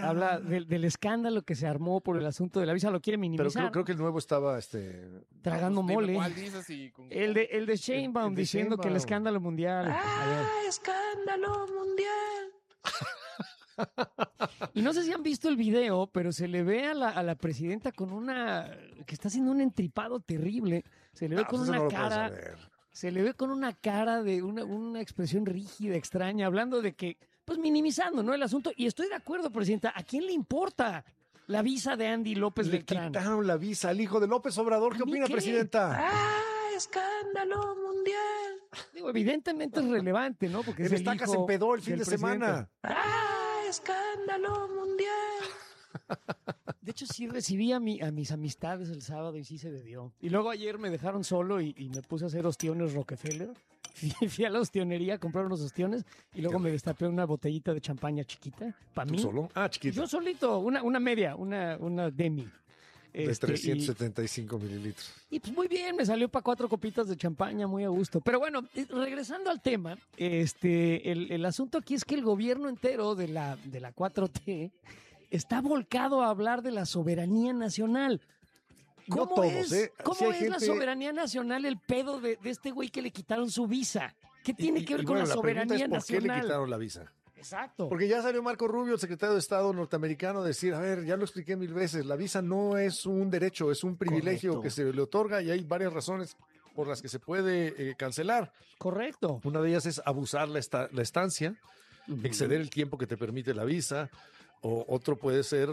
habla del escándalo que se armó por el asunto de la visa, lo quiere minimizar. Pero creo que el nuevo estaba tragando mole. ¿Cuál dices? El de Sheinbaum el de diciendo que el Sheinbaum. escándalo mundial. Escándalo mundial. Y no sé si han visto el video, pero se le ve a la presidenta con que está haciendo un entripado terrible. Se le ve con una cara. Se le ve con una cara de una expresión rígida, extraña, hablando de que, pues minimizando, ¿no? El asunto. Y estoy de acuerdo, presidenta. ¿A quién le importa la visa de Andy López Beltrán? Le quitaron la visa al hijo de López Obrador. ¿Qué opina, presidenta? Escándalo mundial. Digo, evidentemente es relevante, ¿no? Porque el Estaca se empedó el fin de semana. Escándalo mundial. De hecho, sí recibí a mis amistades el sábado y sí se bebió. Y luego ayer me dejaron solo y me puse a hacer ostiones Rockefeller. Fui a la ostionería a comprar unos ostiones y luego me destapé una botellita de champaña chiquita. ¿Para mí? ¿Solo? Ah, chiquita. Yo solito, una media, una demi. De 375 mililitros. Y pues muy bien, me salió para 4 copitas de champaña, muy a gusto. Pero bueno, regresando al tema, el asunto aquí es que el gobierno entero de la 4T está volcado a hablar de la soberanía nacional. No ¿Cómo todos, es, ¿cómo sí es la soberanía nacional el pedo de este güey que le quitaron su visa? ¿Qué tiene que ver con la soberanía nacional? ¿Por qué le quitaron la visa? Exacto. Porque ya salió Marco Rubio, el secretario de Estado norteamericano, a decir, a ver, ya lo expliqué 1000 veces, la visa no es un derecho, es un privilegio que se le otorga y hay varias razones por las que se puede cancelar. Correcto. Una de ellas es abusar la estancia, exceder el tiempo que te permite la visa, o otro puede ser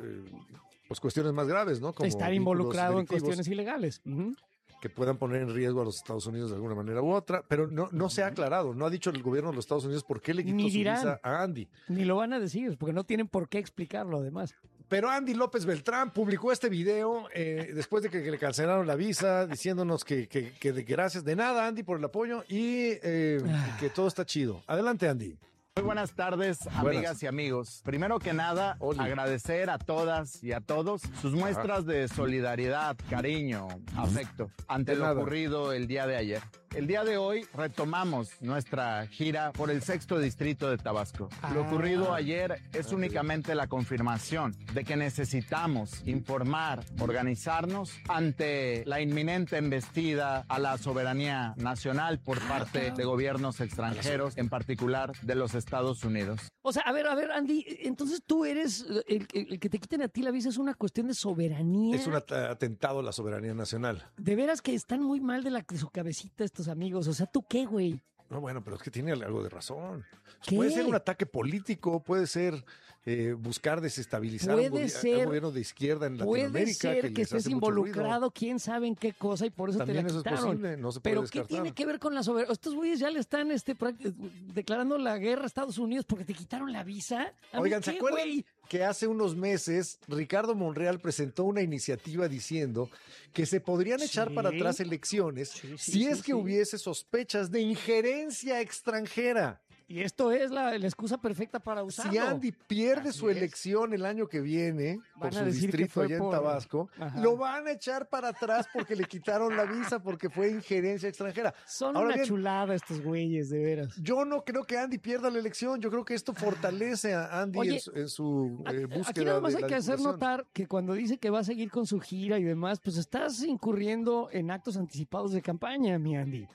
pues cuestiones más graves, ¿no? Como estar involucrado en cuestiones ilegales. Que puedan poner en riesgo a los Estados Unidos de alguna manera u otra, pero no se ha aclarado, no ha dicho el gobierno de los Estados Unidos por qué le quitó su visa a Andy. Ni lo van a decir, porque no tienen por qué explicarlo además. Pero Andy López Beltrán publicó este video después de que le cancelaron la visa, diciéndonos que gracias de nada, Andy, por el apoyo y que todo está chido. Adelante, Andy. Muy buenas tardes, amigas y amigos. Primero que nada, agradecer a todas y a todos sus muestras de solidaridad, cariño, afecto ante lo ocurrido el día de ayer. El día de hoy retomamos nuestra gira por el 6º distrito de Tabasco. Lo ocurrido ayer es únicamente la confirmación de que necesitamos informar, organizarnos ante la inminente embestida a la soberanía nacional por parte de gobiernos extranjeros, en particular de los Estados Unidos. O sea, a ver, Andy, entonces tú eres el que te quiten a ti la visa es una cuestión de soberanía. Es un atentado a la soberanía nacional. De veras que están muy mal de su cabecita estos amigos. O sea, ¿tú qué, güey? No, bueno, pero es que tiene algo de razón. ¿Qué? Puede ser un ataque político, puede ser buscar desestabilizar un gobierno de izquierda en Latinoamérica. Puede ser que estés involucrado, quién sabe en qué cosa, y por eso también te la quitaron. Eso es posible, no se puede pero descartar. ¿qué tiene que ver con la soberanía? Estos güeyes ya le están declarando la guerra a Estados Unidos porque te quitaron la visa. Oigan, ¿se acuerdan que hace unos meses Ricardo Monreal presentó una iniciativa diciendo que se podrían echar para atrás elecciones si es que hubiese sospechas de injerencia extranjera? Y esto es la excusa perfecta para usarlo. Si Andy pierde su elección el año que viene por su distrito allá en Tabasco, lo van a echar para atrás porque le quitaron la visa porque fue injerencia extranjera. Son una chulada estos güeyes, de veras. Yo no creo que Andy pierda la elección. Yo creo que esto fortalece a Andy en su búsqueda. Aquí nada más hay que hacer notar que cuando dice que va a seguir con su gira y demás, pues estás incurriendo en actos anticipados de campaña, mi Andy.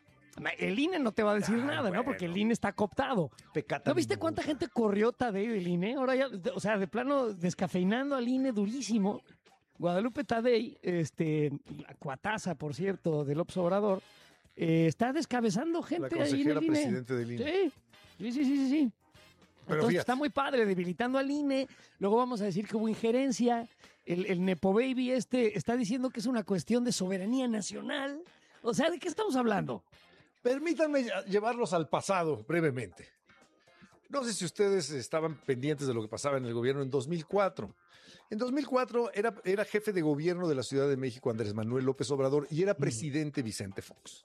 El INE no te va a decir nada, ¿no? Porque el INE está cooptado. ¿No viste cuánta gente corrió Tadei del INE? Ahora ya, o sea, de plano descafeinando al INE durísimo. Guadalupe Tadei, la cuataza, por cierto, del López Obrador, está descabezando gente ahí en el INE. Presidente del INE. Sí. Pero entonces está muy padre, debilitando al INE. Luego vamos a decir que hubo injerencia. El Nepo Baby está diciendo que es una cuestión de soberanía nacional. O sea, ¿de qué estamos hablando? Permítanme llevarlos al pasado brevemente. No sé si ustedes estaban pendientes de lo que pasaba en el gobierno en 2004. En 2004 era jefe de gobierno de la Ciudad de México Andrés Manuel López Obrador y era presidente Vicente Fox.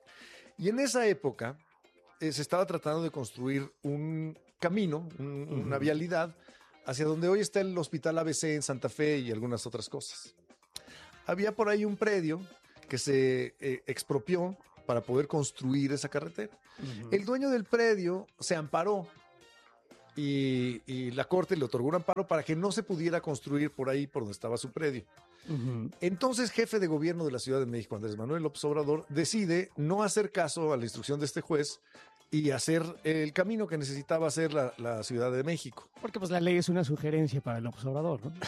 Y en esa época se estaba tratando de construir un camino, una vialidad hacia donde hoy está el Hospital ABC en Santa Fe y algunas otras cosas. Había por ahí un predio que se expropió para poder construir esa carretera. El dueño del predio se amparó y la Corte le otorgó un amparo para que no se pudiera construir por ahí, por donde estaba su predio. Entonces, jefe de gobierno de la Ciudad de México, Andrés Manuel López Obrador, decide no hacer caso a la instrucción de este juez y hacer el camino que necesitaba hacer la Ciudad de México. Porque pues la ley es una sugerencia para el observador, ¿no?